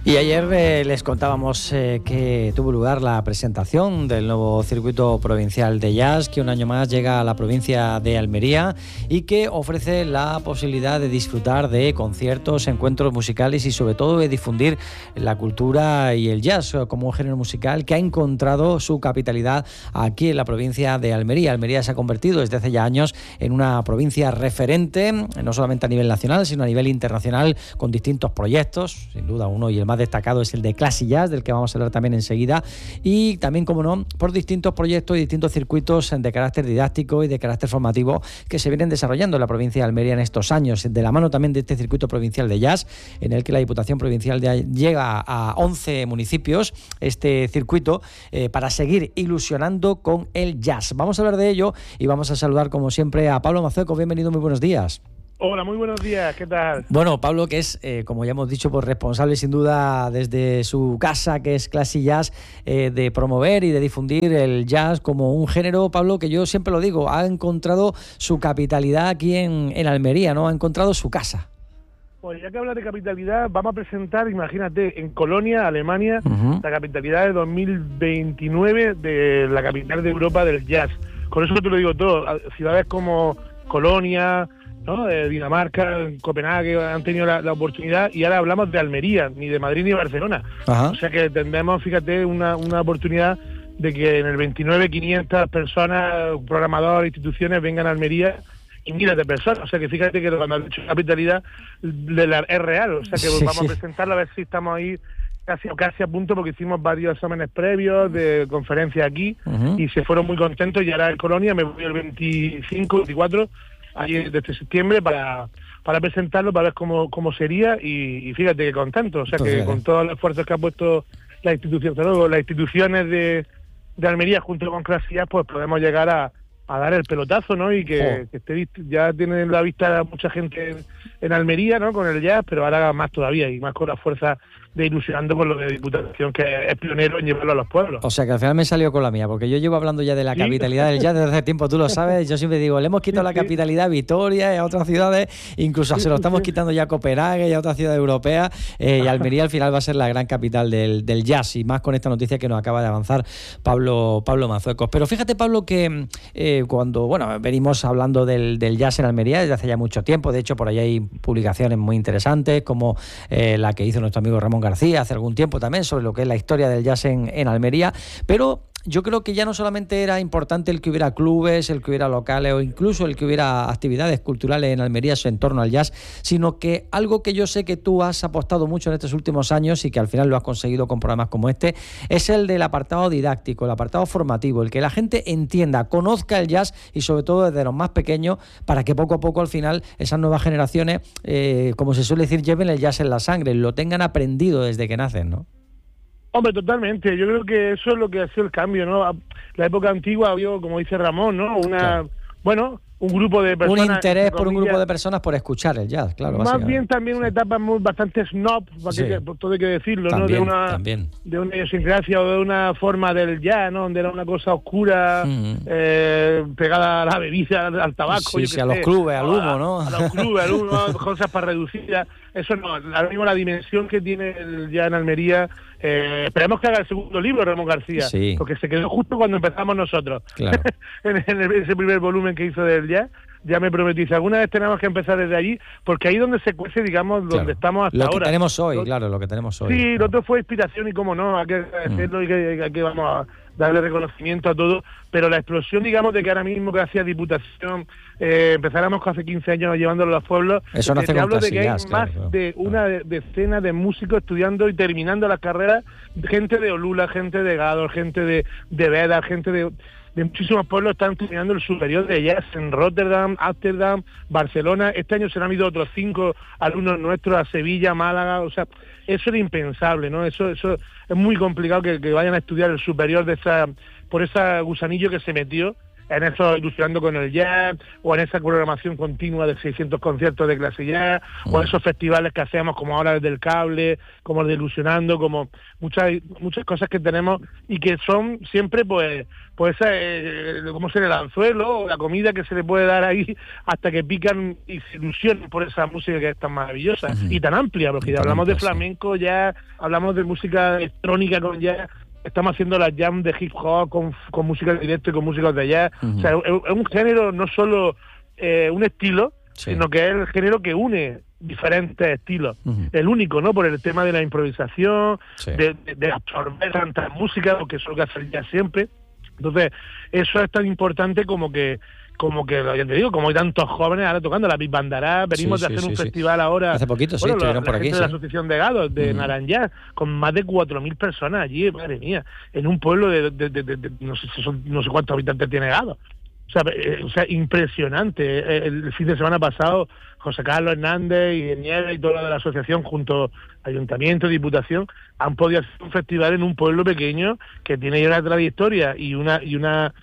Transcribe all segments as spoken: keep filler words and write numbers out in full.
Y ayer eh, les contábamos eh, que tuvo lugar la presentación del nuevo circuito provincial de jazz, que un año más llega a la provincia de Almería y que ofrece la posibilidad de disfrutar de conciertos, encuentros musicales y sobre todo de difundir la cultura y el jazz como un género musical que ha encontrado su capitalidad aquí en la provincia de Almería. Almería se ha convertido desde hace ya años en una provincia referente, no solamente a nivel nacional, sino a nivel internacional, con distintos proyectos, sin duda uno y el más destacado es el de Classic Jazz, del que vamos a hablar también enseguida, y también, como no, por distintos proyectos y distintos circuitos de carácter didáctico y de carácter formativo que se vienen desarrollando en la provincia de Almería en estos años, de la mano también de este circuito provincial de jazz, en el que la Diputación Provincial de llega a once municipios, este circuito, eh, para seguir ilusionando con el jazz. Vamos a hablar de ello y vamos a saludar, como siempre, a Pablo Mazueco. Bienvenido, muy buenos días. Hola, muy buenos días, ¿qué tal? Bueno, Pablo, que es, eh, como ya hemos dicho, pues responsable sin duda desde su casa, que es Classic Jazz, eh, de promover y de difundir el jazz como un género, Pablo, que yo siempre lo digo, ha encontrado su capitalidad aquí en, en Almería, ¿no? Ha encontrado su casa. Pues ya que hablas de capitalidad, vamos a presentar, imagínate, en Colonia, Alemania, uh-huh. la capitalidad de dos mil veintinueve de la capital de Europa del jazz. Con eso te lo digo todo, ciudades como Colonia, ¿no? De Dinamarca, Copenhague han tenido la, la oportunidad, y ahora hablamos de Almería, ni de Madrid ni de Barcelona. Ajá. O sea que tendremos, fíjate, una, una oportunidad de que en el veintinueve quinientas personas, programadores, instituciones vengan a Almería y miles de personas. O sea que fíjate que cuando has dicho capitalidad de la, es real. O sea que sí, vamos sí. a presentarlo a ver si estamos ahí casi, casi a punto, porque hicimos varios exámenes previos de conferencias aquí uh-huh. y se fueron muy contentos. Y ahora en Colonia me voy el veinticinco, veinticuatro ahí desde septiembre para para presentarlo, para ver cómo cómo sería, y, y fíjate que contento, o sea pues que con todos los esfuerzos que ha puesto la institución, luego las instituciones de, de Almería junto con Classic Jazz, pues podemos llegar a, a dar el pelotazo, ¿no? Y que, oh. que esté ya tienen la vista mucha gente en, en Almería, ¿no? Con el jazz, pero ahora más todavía, y más con la fuerza de ilusionando con lo de Diputación, que es pionero en llevarlo a los pueblos. O sea que al final me salió con la mía, porque yo llevo hablando ya de la ¿Sí? capitalidad del jazz desde hace tiempo, tú lo sabes. Yo siempre digo, le hemos quitado sí, la capitalidad a Vitoria y a otras ciudades, incluso se lo estamos quitando ya a Copenhague y a otras ciudades europeas, eh, y Almería al final va a ser la gran capital del, del jazz, y más con esta noticia que nos acaba de avanzar Pablo Pablo Mazuecos. Pero fíjate, Pablo, que eh, cuando, bueno, venimos hablando del, del jazz en Almería desde hace ya mucho tiempo, de hecho por ahí hay publicaciones muy interesantes, como eh, la que hizo nuestro amigo Ramón García hace algún tiempo también, sobre lo que es la historia del jazz en, en Almería, pero yo creo que ya no solamente era importante el que hubiera clubes, el que hubiera locales o incluso el que hubiera actividades culturales en Almería en torno al jazz, sino que algo que yo sé que tú has apostado mucho en estos últimos años y que al final lo has conseguido con programas como este, es el del apartado didáctico, el apartado formativo, el que la gente entienda, conozca el jazz, y sobre todo desde los más pequeños, para que poco a poco al final esas nuevas generaciones, eh, como se suele decir, lleven el jazz en la sangre, lo tengan aprendido desde que nacen, ¿no? Hombre, totalmente. Yo creo que eso es lo que ha sido el cambio, ¿no? La época antigua había, como dice Ramón, ¿no? Una, claro. bueno, un grupo de personas... Un interés por un grupo de personas por escuchar el jazz, claro. Más bien también sí. una etapa muy bastante snob, sí. que, todo hay que decirlo, también, ¿no? De una, también. de una idiosincrasia o de una forma del jazz, ¿no? Donde era una cosa oscura, mm. eh, pegada a la bebida, al tabaco. Sí, yo sí, que a sé, los clubes, al humo, a, ¿no? A los clubes, al humo, cosas para reducir. Eso no, ahora mismo la dimensión que tiene el jazz en Almería... Eh, esperemos que haga el segundo libro Ramón García, sí. porque se quedó justo cuando empezamos nosotros, claro. en, en el, ese primer volumen que hizo del jazz. Ya me prometí, si alguna vez tenemos que empezar desde allí, porque ahí donde se cuece, digamos, donde claro. estamos hasta lo ahora. Lo que tenemos hoy, lo, claro, lo que tenemos hoy. Sí, claro. lo otro fue inspiración y cómo no, hay que agradecerlo mm. y que, que, que vamos a darle reconocimiento a todo, pero la explosión, digamos, de que ahora mismo gracias a Diputación eh, empezáramos hace quince años llevándolo a los pueblos. Eso no eh, te hablo de que hay jazz, más claro, de claro. una decena de músicos estudiando y terminando las carreras, gente de Olula, gente de Gádor, gente de, de Veda, gente de... de muchísimos pueblos están terminando el superior de jazz en Rotterdam, Ámsterdam, Barcelona. Este año se han ido otros cinco alumnos nuestros a Sevilla, Málaga. O sea, eso era impensable, ¿no? Eso eso es muy complicado que, que vayan a estudiar el superior de esa por ese gusanillo que se metió en eso ilusionando con el jazz, o en esa programación continua de seiscientos conciertos de clase jazz, mm. o en esos festivales que hacemos como ahora desde el cable, como el de Ilusionando, como muchas muchas cosas que tenemos y que son siempre pues pues eh, como ser el anzuelo o la comida que se le puede dar ahí hasta que pican y se ilusionan por esa música que es tan maravillosa uh-huh. y tan amplia, porque ya hablamos de flamenco, ya hablamos de música electrónica con jazz, estamos haciendo las jam de hip hop con, con música de directo y con música de jazz, uh-huh. o sea, es, es un género, no solo eh, un estilo, sí. sino que es el género que une diferentes estilos, uh-huh. el único, ¿no? Por el tema de la improvisación, sí. de, de, de absorber tantas músicas, porque eso es lo que hace el jazz siempre. Entonces, eso es tan importante como que, como que, ya te digo, como hay tantos jóvenes ahora tocando la Big Bandará, venimos sí, de hacer sí, un sí, festival sí. ahora. Hace poquito, bueno, sí, estuvieron la, por la aquí. Gente sí. de la Asociación de Gados, de mm. Naranjá, con más de cuatro mil personas allí, madre mía, en un pueblo de, de, de, de, de no sé si son, no sé cuántos habitantes tiene Gados. O sea, eh, o sea, impresionante. El, el fin de semana pasado, José Carlos Hernández y Nieves y toda la de la asociación, junto al Ayuntamiento, Diputación, han podido hacer un festival en un pueblo pequeño que tiene ya una trayectoria y una y una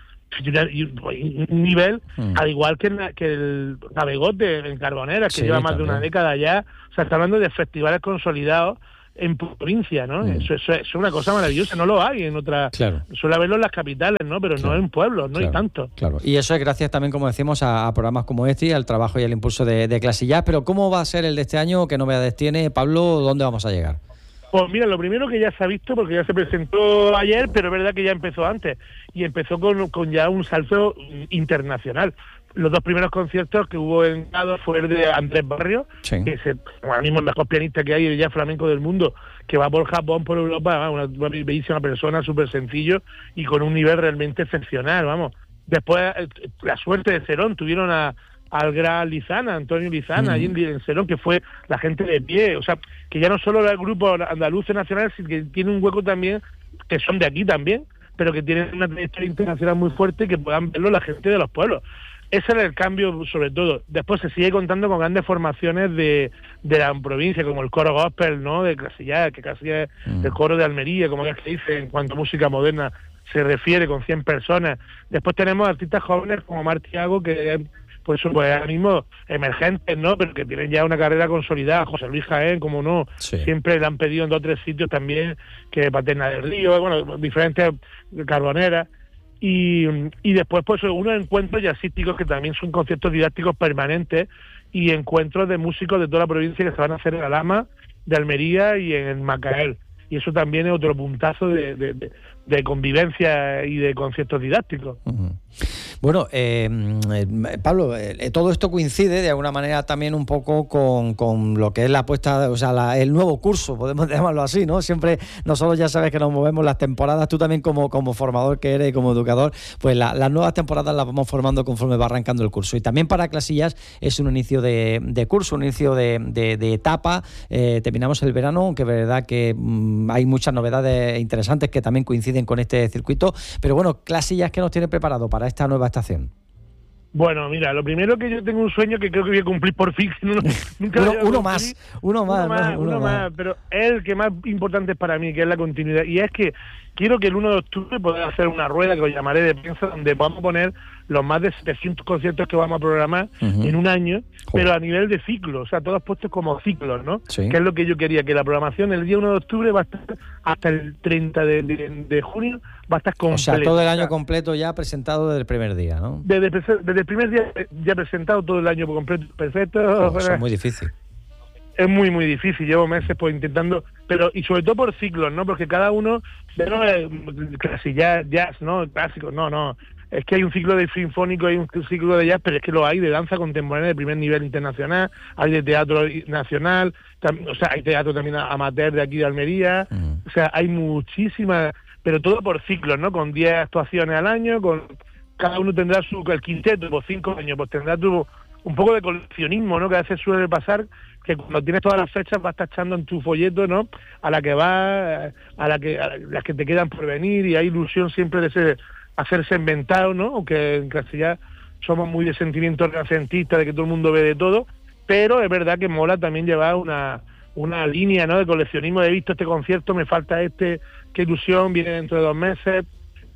y un nivel, mm. al igual que, que el Navegote en Carboneras, que sí, lleva más también. de una década ya. O sea, está hablando de festivales consolidados en provincia, ¿no? Mm. Eso, eso, eso es una cosa maravillosa, no lo hay en otra... Claro. Suele haberlo en las capitales, ¿no? Pero claro. no en pueblos, no claro. hay tanto. Claro. Y eso es gracias también, como decimos, a, a programas como este y al trabajo y al impulso de, de Clasillas. Pero ¿cómo va a ser el de este año? ¿Qué novedades tiene? Pablo, ¿dónde vamos a llegar? Pues mira, lo primero que ya se ha visto, porque ya se presentó ayer, pero es verdad que ya empezó antes, y empezó con, con ya un salto internacional. Los dos primeros conciertos que hubo en Gados fue el de Andrés Barrio, sí. que es el, ahora mismo el mejor pianista que hay, el jazz flamenco del mundo, que va por Japón, por Europa, una, una bellísima persona, súper sencillo, y con un nivel realmente excepcional, vamos. Después, la suerte de Cerón, tuvieron a al gran Lizana, Antonio Lizana, mm. allí en Cerón, que fue la gente de pie, o sea, que ya no solo era el grupo andaluz nacional, sino que tiene un hueco también, que son de aquí también, pero que tienen una trayectoria internacional muy fuerte y que puedan verlo la gente de los pueblos. Ese era el cambio, sobre todo. Después se sigue contando con grandes formaciones de, de la provincia, como el coro gospel, ¿no?, de Clasillas, que casi es mm. el coro de Almería, como es que dice, en cuanto a música moderna se refiere, con cien personas. Después tenemos artistas jóvenes como Mar Thiago, que pues pues ahora mismo emergentes, ¿no?, pero que tienen ya una carrera consolidada. José Luis Jaén, como no, sí. siempre le han pedido en dos o tres sitios también, que Paterna del Río, bueno, diferentes carboneras. Y, y después pues unos encuentros jazzísticos que también son conciertos didácticos permanentes y encuentros de músicos de toda la provincia que se van a hacer en Alhama, de Almería y en Macael. Y eso también es otro puntazo de, de, de, de convivencia y de conciertos didácticos. Uh-huh. Bueno, eh, Pablo, eh, todo esto coincide de alguna manera también un poco con, con lo que es la apuesta, o sea, la, el nuevo curso, podemos llamarlo así, ¿no? Siempre, nosotros ya sabes que nos movemos las temporadas, tú también como, como formador que eres y como educador, pues la, las nuevas temporadas las vamos formando conforme va arrancando el curso. Y también para Clasillas es un inicio de, de curso, un inicio de, de, de etapa. Eh, terminamos el verano, aunque es verdad que mmm, hay muchas novedades interesantes que también coinciden con este circuito. Pero bueno, Clasillas, ¿qué nos tiene preparado para esta nueva estación? Bueno, mira, lo primero que yo tengo un sueño que creo que voy a cumplir por fin. No, nunca uno, uno más, uno más, uno más, ¿no? uno uno más, más, pero es el que más importante es para mí, que es la continuidad. Y es que quiero que el uno de octubre poder hacer una rueda que os llamaré de prensa, donde vamos a poner los más de setecientos conciertos que vamos a programar uh-huh. en un año, Joder. pero a nivel de ciclo, o sea, todos puestos como ciclos, ¿no? Sí. Que es lo que yo quería, que la programación el día uno de octubre va a estar hasta el treinta de, de, de junio, va a estar completa. O sea, todo el año completo ya presentado desde el primer día, ¿no? Desde, desde el primer día ya presentado todo el año completo, perfecto. Oh, eso es muy difícil. Es muy, muy difícil, llevo meses pues intentando, pero y sobre todo por ciclos, ¿no? Porque cada uno, no es casi jazz, jazz, ¿no? Clásicos, no, no. Es que hay un ciclo de sinfónico, hay un ciclo de jazz, pero es que lo hay de danza contemporánea de primer nivel internacional, hay de teatro nacional, tam, o sea, hay teatro también amateur de aquí de Almería, uh-huh. o sea, hay muchísimas, pero todo por ciclos, ¿no? Con diez actuaciones al año, con cada uno tendrá su, el quinteto, por cinco años, pues tendrá tu, un poco de coleccionismo, ¿no? Que a veces suele pasar, que cuando tienes todas las fechas vas tachando en tu folleto, ¿no? A la que va, a la que a las que te quedan por venir, y hay ilusión siempre de ese, hacerse inventado, ¿no? Aunque en Clasillas somos muy de sentimiento renacentista, de que todo el mundo ve de todo, pero es verdad que mola también llevar una una línea, ¿no? De coleccionismo, de visto este concierto, me falta este, qué ilusión, viene dentro de dos meses.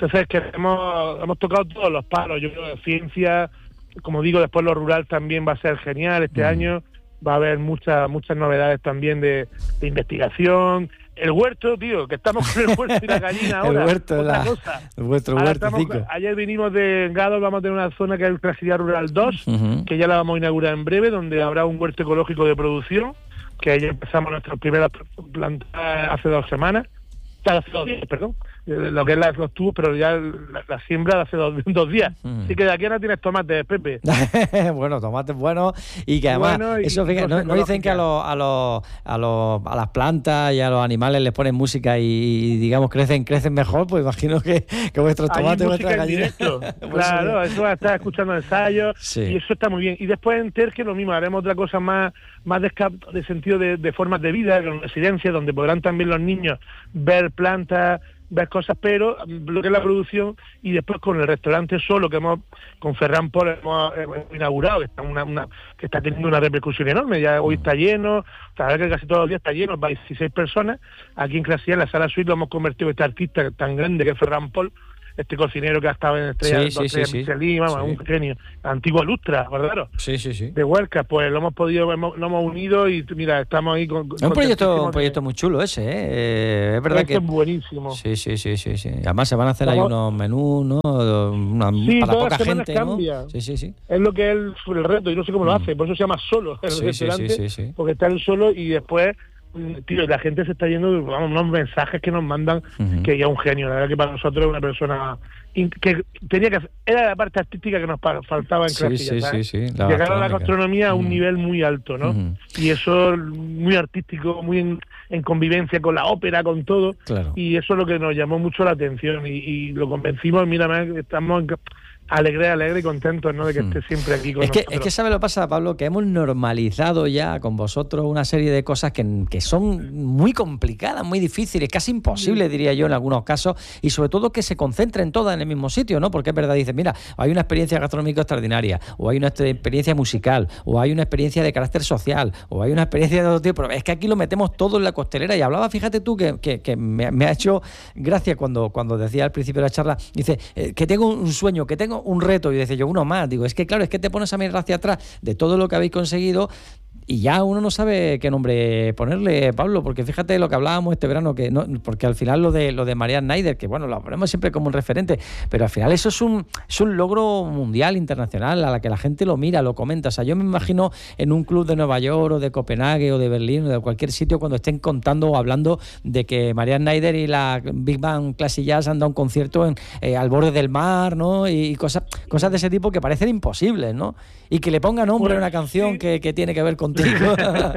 Entonces, que hemos, hemos tocado todos los palos. Yo creo que ciencia, como digo, después lo rural también va a ser genial este mm. año. Va a haber muchas muchas novedades también de, de investigación. El huerto, tío, que estamos con el huerto y la gallina ahora. El huerto, otra la, cosa. Vuestro huerto. Ayer vinimos de Gado, vamos a tener una zona que es el Clasicidad Rural dos, uh-huh. que ya la vamos a inaugurar en breve, donde habrá un huerto ecológico de producción, que ayer empezamos nuestras primeras plantas hace dos semanas. Hace dos días, perdón. Lo que es la, los tubos, pero ya la, la siembra hace dos, dos días. Mm. Así que de aquí no tienes tomates, Pepe. Bueno, tomates buenos y que además, bueno, y eso fíjate, no, no dicen que a los, a los a los a las plantas y a los animales les ponen música y, y digamos crecen crecen mejor, pues imagino que, que vuestros tomates, vuestras gallinas. Claro, eso va a estar escuchando ensayos sí. y eso está muy bien. Y después en Terque lo mismo, haremos otra cosa más más de, de sentido de, de formas de vida, con residencias donde podrán también los niños ver plantas, ver cosas, pero lo que es la producción, y después con el restaurante solo que hemos con Ferran Pol hemos, hemos inaugurado, que está una, una que está teniendo una repercusión enorme. Ya hoy está lleno, la verdad que casi todos los días está lleno, va dieciséis personas. Aquí en Clasicidad, en la sala suite, lo hemos convertido en este artista tan grande que es Ferran Pol, este cocinero que ha estado en Estrellas, sí, sí, sí, Michelin, vamos, sí. un genio, antiguo Lustra, ¿verdad? Sí, sí, sí. De Huelca, pues lo hemos podido, hemos, lo hemos unido y mira, estamos ahí con... Es un proyecto, un proyecto muy chulo ese, ¿eh? eh es verdad que... es buenísimo. Sí, sí, sí, sí, sí. Además se van a hacer ahí unos menús, ¿no? Una, sí, para poca gente, cambia. ¿no? Sí, sí, sí. Es lo que es el, el reto, y no sé cómo mm. lo hace, por eso se llama Solo, el sí, restaurante, sí, sí, sí, sí. porque está él solo y después... Tío, la gente se está yendo, vamos, unos mensajes que nos mandan, uh-huh. que ya es un genio, la verdad que para nosotros es una persona que tenía que hacer, era la parte artística que nos faltaba en sí, Clasicidad, sí, ¿sabes? sí, sí, la llegar a la gastronomía uh-huh. a un nivel muy alto, ¿no? Uh-huh. Y eso muy artístico, muy en, en convivencia con la ópera, con todo, claro. Y eso es lo que nos llamó mucho la atención y, y lo convencimos, mira, estamos en, alegre, alegre y contentos, ¿no? De que esté siempre aquí con es que, nosotros. Es que ¿sabe lo que pasa, Pablo? Que hemos normalizado ya con vosotros una serie de cosas que, que son muy complicadas, muy difíciles, casi imposibles, diría yo, en algunos casos, y sobre todo que se concentren todas en el mismo sitio, ¿no? Porque es verdad, dices, mira, hay una experiencia gastronómica extraordinaria, o hay una experiencia musical, o hay una experiencia de carácter social, o hay una experiencia de otro tipo, pero es que aquí lo metemos todo en la costelera. Y hablaba, fíjate tú, que, que, que me, me ha hecho gracia cuando, cuando decía al principio de la charla, dice, eh, que tengo un sueño, que tengo un reto, y decía yo, uno más, digo, es que claro, es que te pones a mirar hacia atrás de todo lo que habéis conseguido y ya uno no sabe qué nombre ponerle, Pablo, porque fíjate lo que hablábamos este verano, que no, porque al final lo de lo de Marianne Schneider, que bueno, lo ponemos siempre como un referente, pero al final eso es un, es un logro mundial, internacional, a la que la gente lo mira, lo comenta. O sea, yo me imagino en un club de Nueva York o de Copenhague o de Berlín o de cualquier sitio cuando estén contando o hablando de que Marianne Schneider y la Big Band Classic Jazz han dado un concierto en, eh, al borde del mar, ¿no? Y, y cosas, cosas de ese tipo que parecen imposibles, ¿no? Y que le ponga nombre a una canción sí. que, que tiene que ver con contigo.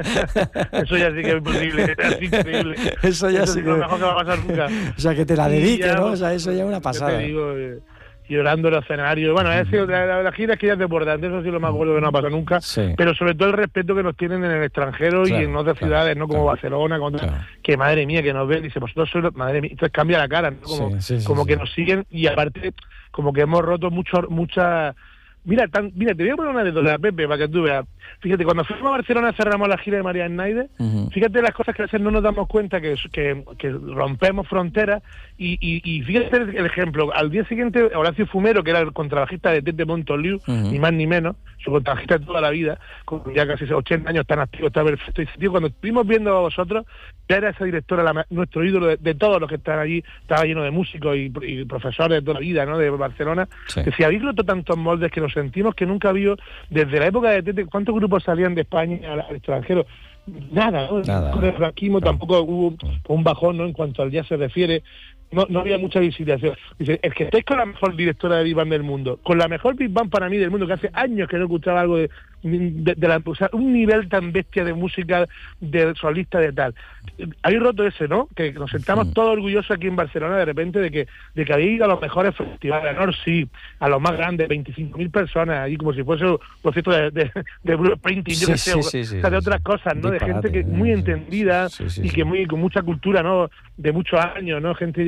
Eso ya sí que es imposible, es increíble. Eso ya eso sí es que... lo mejor que va a pasar nunca. O sea, que te la dedique, ya, ¿no? O sea, eso ya es una pasada. Te digo, eh, llorando en los escenarios. Bueno, ha sido, la, la, la gira es que ya es desbordante, eso sí lo más gordo que no ha pasado nunca, sí. Pero sobre todo el respeto que nos tienen en el extranjero, claro, y en otras claro, ciudades, ¿no? Como claro, Barcelona, como claro. Que madre mía, que nos ven, dice, vosotros sois, madre mía, entonces cambia la cara, ¿no? Como, sí, sí, como sí, que sí. Nos siguen, y aparte, como que hemos roto mucho, mucha... Mira, tan, mira, te voy a poner una anécdota, Pepe, para que tú veas. Fíjate, cuando fuimos a Barcelona cerramos la gira de Marianne Schneider, uh-huh. Fíjate las cosas que a veces no nos damos cuenta, que, que, que rompemos fronteras, y, y, y fíjate el ejemplo. Al día siguiente, Horacio Fumero, que era el contrabajista de Tete Montoliu, uh-huh. Ni más ni menos, su contrabajista de toda la vida, con ya casi ochenta años, tan activo, está perfecto. Y tío, cuando estuvimos viendo a vosotros, ya era esa directora, la, nuestro ídolo de, de todos los que están allí, estaba lleno de músicos y, y profesores de toda la vida, ¿no? De Barcelona. Sí. Que si habéis roto tantos moldes que nos sentimos que nunca ha habido, desde la época de Tete, ¿cuántos grupos salían de España al, al extranjero? Nada, ¿no? Nada. Con el franquismo no. Tampoco hubo un bajón, ¿no? En cuanto al jazz se refiere. No, no había mucha visibilización. Dice, es que estáis con la mejor directora de Big Band del mundo, con la mejor Big Band para mí del mundo, que hace años que no escuchaba algo de, de, de la, o sea, un nivel tan bestia de música, de solista, de tal. Habéis roto ese, ¿no? Que nos sentamos sí. Todos orgullosos aquí en Barcelona de repente de que de que habéis ido a los mejores festivales, ¿no? Sí, a los más grandes, veinticinco mil personas, allí como si fuese un concierto de, de, de Bruce Springsteen, yo sí, qué sé, sí, o, sí, sí, o sea, de sí, otras sí. cosas, ¿no? Disparate, de gente que muy entendida sí, sí, sí, y que muy con mucha cultura, ¿no? De muchos años, ¿no? Gente ya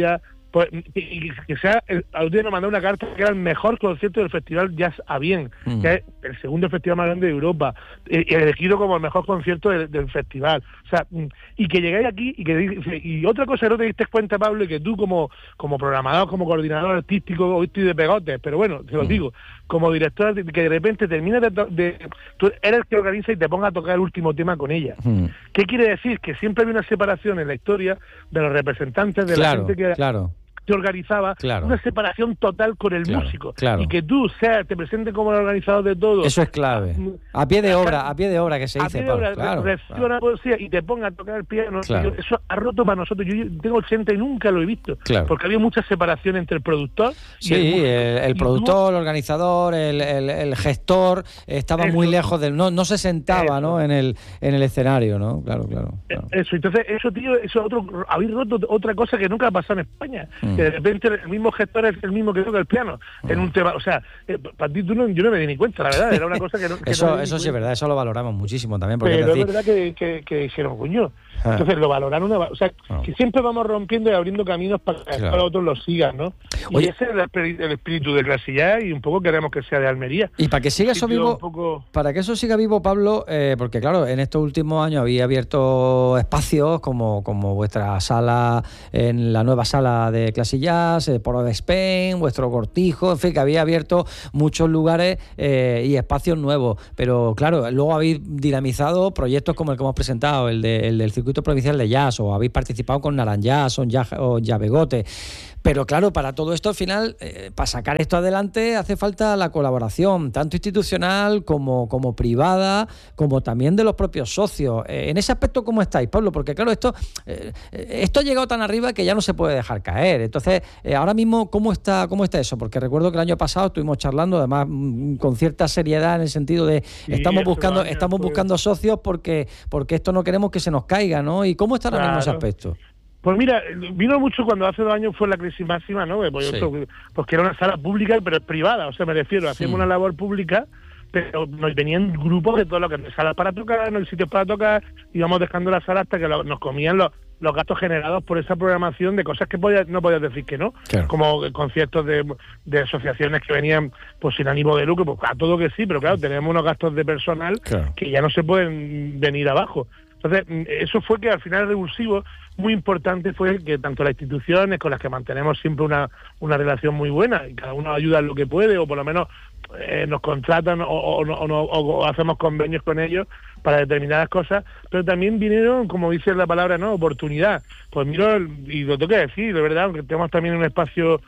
Pues, y que sea, el, al día nos mandó una carta que era el mejor concierto del Festival Jazz Avién, mm. que es el segundo festival más grande de Europa, eh, elegido como el mejor concierto de, del festival. O sea, y que llegáis aquí y que y otra cosa que no te diste cuenta, Pablo, y que tú como, como programador, como coordinador artístico, hoy estoy de pegotes, pero bueno, te lo mm. digo, como director, que de repente termina de, de... Tú eres el que organiza y te ponga a tocar el último tema con ella. Mm. ¿Qué quiere decir? Que siempre hay una separación en la historia de los representantes de claro, la gente que... Claro. te organizaba, claro. una separación total con el claro, músico, claro. y que tú seas, te presentes como el organizador de todo. Eso es clave. A pie de obra, a pie de obra que se a dice, pie de obra, claro, reciba claro. una poesía y te ponga a tocar el piano. Claro. Yo, eso ha roto para nosotros. Yo tengo ochenta y nunca lo he visto, claro. porque había mucha separación entre el productor sí, y el músico. el, el productor, el organizador, el, el, el gestor estaba eso. muy lejos del, no, no se sentaba, eso. ¿no? En el, en el escenario, ¿no? Claro, claro, claro. Eso, entonces eso, tío, eso otro, habéis roto otra cosa que nunca ha pasado en España, mm. que de repente el mismo gestor es el mismo que toca el piano mm. en un tema, o sea, eh, para ti tú no, yo no me di ni cuenta, la verdad, era una cosa que no. Que eso no eso sí es verdad, eso lo valoramos muchísimo también, porque pero es, decir... es verdad que, que, que dijeron, coño, ah. entonces lo valoraron, una... o sea, oh. que siempre vamos rompiendo y abriendo caminos para que claro. otros los sigan, ¿no? Oye, y ese es el espíritu, el espíritu de Clasillá y un poco queremos que sea de Almería. Y para que siga eso vivo, poco... para que eso siga vivo, Pablo, eh, porque claro, en estos últimos años había abierto espacios como, como vuestra sala, en la nueva sala de Clasillá, eh, por Spain, vuestro Cortijo, en fin, que había abierto muchos lugares eh, y espacios nuevos, pero claro, luego habéis dinamizado proyectos como el que hemos presentado, el, de, el del circuito provincial de jazz, o habéis participado con Naranjazz o, o Llavegote. Pero claro, para todo esto al final, eh, para sacar esto adelante hace falta la colaboración, tanto institucional como, como privada, como también de los propios socios. Eh, en ese aspecto, ¿cómo estáis, Pablo? Porque claro, esto, eh, esto ha llegado tan arriba que ya no se puede dejar caer. Entonces, eh, ahora mismo, ¿cómo está, cómo está eso? Porque recuerdo que el año pasado estuvimos charlando, además, mm, con cierta seriedad en el sentido de sí, estamos buscando año, estamos pues... buscando socios porque, porque esto no queremos que se nos caiga, ¿no? ¿Y cómo está ahora claro. mismo ese aspecto? Pues mira, vino mucho cuando hace dos años fue la crisis máxima, ¿no? Pues, sí. esto, pues que era una sala pública, pero es privada, o sea, me refiero, hacíamos sí. una labor pública, pero nos venían grupos de todo lo que no hay salas para tocar, no hay sitios para tocar, íbamos dejando la sala hasta que lo, nos comían los, los gastos generados por esa programación de cosas que podías, no podías decir que no, claro. como conciertos de, de asociaciones que venían pues sin ánimo de lucro, pues a todo que sí, pero claro, tenemos unos gastos de personal claro. que ya no se pueden venir abajo. Entonces, eso fue que al final el revulsivo muy importante fue que tanto las instituciones con las que mantenemos siempre una, una relación muy buena, y cada uno ayuda en lo que puede, o por lo menos eh, nos contratan o, o, o, o, o hacemos convenios con ellos para determinadas cosas, pero también vinieron, como dice la palabra, ¿no? Oportunidad. Pues mira, y lo tengo que decir, de verdad, aunque tenemos también un espacio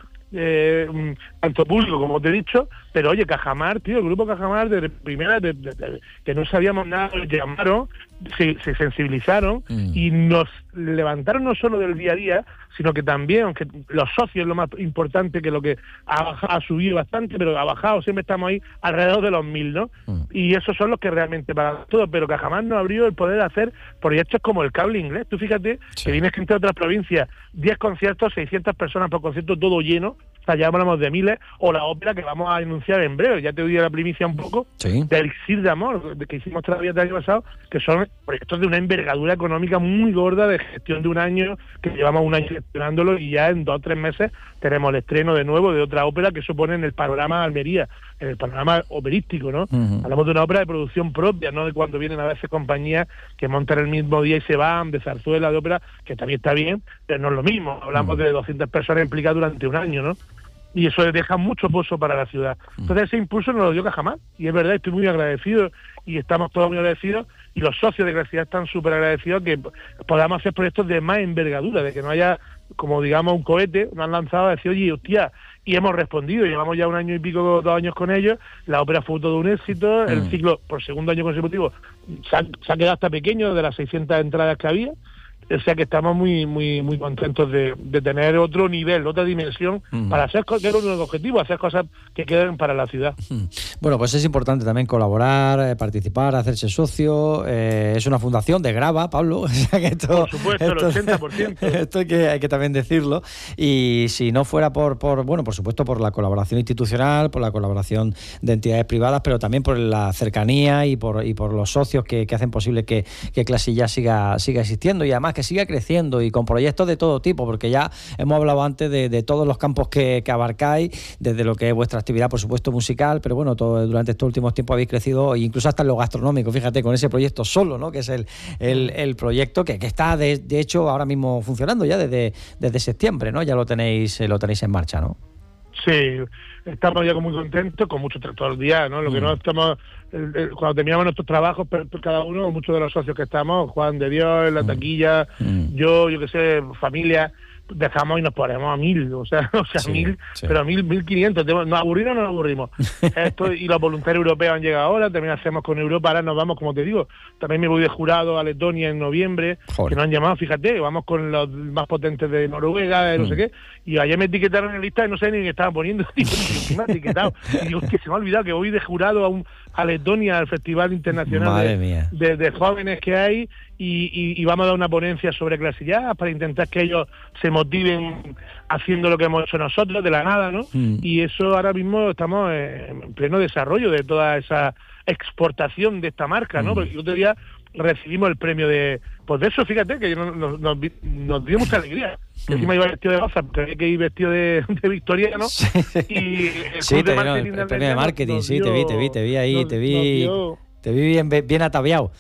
eh, tanto público como te he dicho, pero oye, Cajamar, tío, el grupo Cajamar de primera, de, de, de, que no sabíamos nada, nos llamaron, se, se sensibilizaron mm. y nos levantaron no solo del día a día, sino que también, aunque los socios es lo más importante, que lo que ha, bajado, ha subido bastante, pero ha bajado, siempre estamos ahí alrededor de los mil, ¿no? Mm. Y esos son los que realmente pagan todo, pero Cajamar nos abrió el poder de hacer proyectos como el Cable Inglés. Tú fíjate sí. que vienes gente de otras provincias, diez conciertos, seiscientas personas por concierto, todo lleno, o sea, ya hablamos de miles, o la ópera que vamos a anunciar en breve, ya te doy la primicia un poco, sí. de Elixir de Amor, que hicimos todavía el año pasado, que son proyectos de una envergadura económica muy gorda, de gestión de un año, que llevamos un año gestionándolo, y ya en dos o tres meses tenemos el estreno de nuevo de otra ópera que supone en el panorama Almería, en el panorama operístico, ¿no? Uh-huh. Hablamos de una ópera de producción propia, no de cuando vienen a veces compañías que montan el mismo día y se van, de zarzuela, de ópera, que también está bien, pero no es lo mismo. Hablamos uh-huh. de doscientas personas implicadas durante un año, ¿no? Y eso deja mucho pozo para la ciudad. Entonces ese impulso nos lo dio Cajamar, y es verdad, estoy muy agradecido, y estamos todos muy agradecidos, y los socios de Clasillá están súper agradecidos que podamos hacer proyectos de más envergadura, de que no haya, como digamos, un cohete, nos han lanzado a decir, oye, hostia, y hemos respondido, llevamos ya un año y pico, dos años con ellos, la ópera fue todo un éxito, mm. el ciclo, por segundo año consecutivo, se ha, se ha quedado hasta pequeño de las seiscientas entradas que había. O sea que estamos muy muy muy contentos de, de tener otro nivel, otra dimensión, mm. para hacer cosas, que es el objetivo, hacer cosas que queden para la ciudad. Mm. Bueno, pues es importante también colaborar, eh, participar, hacerse socio. Eh, es una fundación de Grava, Pablo. O sea que esto, por supuesto, esto, el ochenta por ciento. Esto hay que, hay que también decirlo. Y si no fuera por, por, bueno, por supuesto, por la colaboración institucional, por la colaboración de entidades privadas, pero también por la cercanía y por, y por los socios que, que hacen posible que, que Clasillá siga, siga existiendo. Y además que que siga creciendo y con proyectos de todo tipo, porque ya hemos hablado antes de, de todos los campos que, que abarcáis, desde lo que es vuestra actividad, por supuesto, musical, pero bueno, todo, durante estos últimos tiempos habéis crecido, incluso hasta en lo gastronómico, fíjate, con ese proyecto Solo, ¿no? Que es el, el, el proyecto que, que está, de, de hecho, ahora mismo funcionando ya desde, desde septiembre, ¿no? Ya lo tenéis, lo tenéis en marcha, ¿no? Sí, estamos ya muy contentos, con mucho todo el día, ¿no? Lo que mm. no estamos, el, el, cuando terminamos nuestros trabajos, pero, pero cada uno, muchos de los socios que estamos, Juan de Dios, en la taquilla, mm. yo, yo qué sé, familia, dejamos y nos ponemos a mil, o sea, o sea, sí, mil, sí. pero a mil, mil quinientos, ¿nos aburrimos o no nos aburrimos? Esto, y los voluntarios europeos han llegado ahora, también hacemos con Europa, ahora nos vamos, como te digo, también me voy de jurado a Letonia en noviembre, Joder. que nos han llamado, fíjate, vamos con los más potentes de Noruega, de no mm. sé qué, y ayer me etiquetaron en la lista y no sé ni qué estaban poniendo, y me han etiquetado, y digo, es que se me ha olvidado que voy de jurado a un a Letonia, al Festival Internacional de, de, de Jóvenes que hay, y, y, y vamos a dar una ponencia sobre clase jazz para intentar que ellos se motiven haciendo lo que hemos hecho nosotros de la nada, ¿no? Mm. Y eso ahora mismo estamos en pleno desarrollo de toda esa exportación de esta marca, ¿no? Mm. Porque el otro día recibimos el premio de... Pues de eso, fíjate, que nos, nos, nos, nos dio mucha alegría. Que encima iba vestido de baza, porque había que ir vestido de, de victoriano. Sí, y el, sí, te, no, el premio de marketing, sí, dio, te vi, te vi, te vi ahí, nos, te vi, te vi bien, bien ataviado.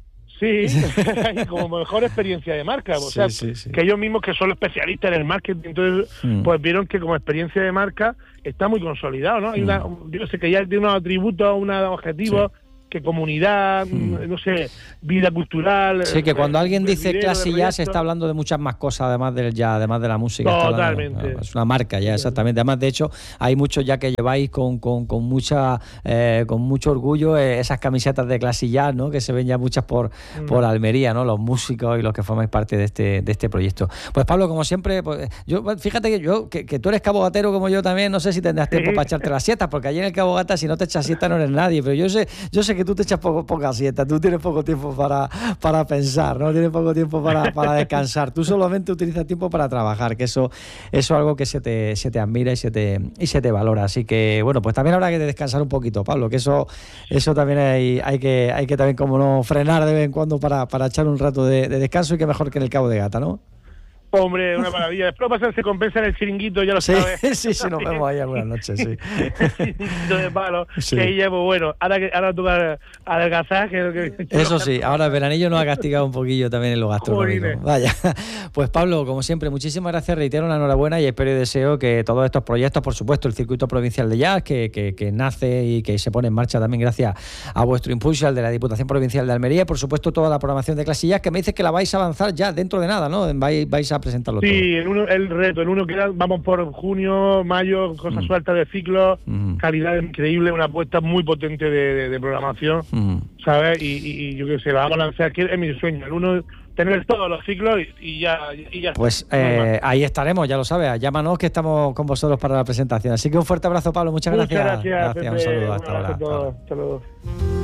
Sí, como mejor experiencia de marca, o sí, sea, sí, sí. que ellos mismos que son especialistas en el marketing, entonces mm. pues vieron que como experiencia de marca está muy consolidado, ¿no? Hay una, yo sé que ya tiene unos atributos, unos objetivos, sí. que comunidad, mm. no sé, vida cultural. Sí, que cuando eh, alguien dice clase jazz se está hablando de muchas más cosas además del jazz, además de la música. Totalmente. Hablando, es una marca ya, exactamente. Además, de hecho, hay muchos ya que lleváis con, con, con mucha eh, con mucho orgullo eh, esas camisetas de clase jazz, ¿no? Que se ven ya muchas por, mm. por Almería, ¿no? Los músicos y los que formáis parte de este de este proyecto. Pues Pablo, como siempre, pues, yo fíjate que yo que, que tú eres cabogatero como yo también, no sé si tendrás tiempo sí. para echarte las siestas, porque allí en el Cabogata si no te echas siesta no eres nadie, pero yo sé yo sé que tú te echas poco, poca siesta, tú tienes poco tiempo para, para pensar, no tienes poco tiempo para, para descansar, tú solamente utilizas tiempo para trabajar, que eso, eso es algo que se te, se te admira y se te, y se te valora, así que bueno, pues también habrá que descansar un poquito, Pablo, que eso, eso también hay, hay que, hay que también como no frenar de vez en cuando para, para echar un rato de, de descanso, y que mejor que en el Cabo de Gata, ¿no? Hombre, una maravilla. Después pasar se compensa en el chiringuito, ya lo sí, sabes. Sí, sí, nos vemos ahí algunas noches, sí. El chiringuito de palo, sí. que ahí llevo, bueno, ahora que ahora toca adelgazar. Que, que, que Eso sí, ahora el veranillo nos ha castigado un poquillo también en lo gastronómico. Jolines. Vaya. Pues Pablo, como siempre, muchísimas gracias, reitero la enhorabuena y espero y deseo que todos estos proyectos, por supuesto, el Circuito Provincial de Jazz, que, que, que nace y que se pone en marcha también gracias a vuestro impulso, al de la Diputación Provincial de Almería, y por supuesto toda la programación de clase jazz, que me dices que la vais a avanzar ya dentro de nada, ¿no? Vais, vais a presentarlo sí, todo. Sí, el, uno, el reto, el uno queda, vamos por junio, mayo, cosas mm. sueltas de ciclos, mm. calidad increíble, una apuesta muy potente de, de, de programación, mm. ¿sabes? Y, y, y yo qué sé, la vamos a lanzar, que es mi sueño, el uno tener todos los ciclos y, y ya y ya pues eh, ahí estaremos, ya lo sabes, llámanos que estamos con vosotros para la presentación, así que un fuerte abrazo, Pablo, muchas, muchas gracias, gracias, gracias, un saludo, hasta ahora, hasta luego.